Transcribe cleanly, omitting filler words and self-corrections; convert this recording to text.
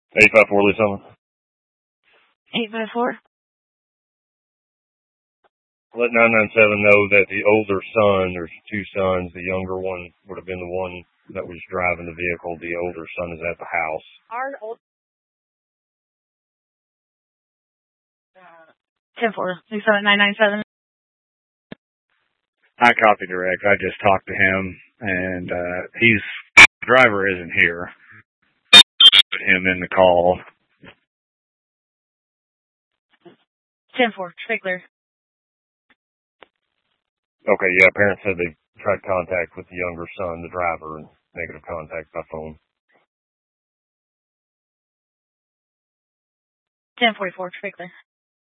854 Lee Summon. 854. Let 997 know that the older son, there's two sons, the younger one would have been the one that was driving the vehicle. The older son is at the house. 10-4. Lee Summon 997. I copy direct. I just talked to him, and the driver isn't here. Put him in the call. 10-4. Stay clear. Okay, yeah, parents said they tried contact with the younger son, the driver, and negative contact by phone. 1044, stay clear.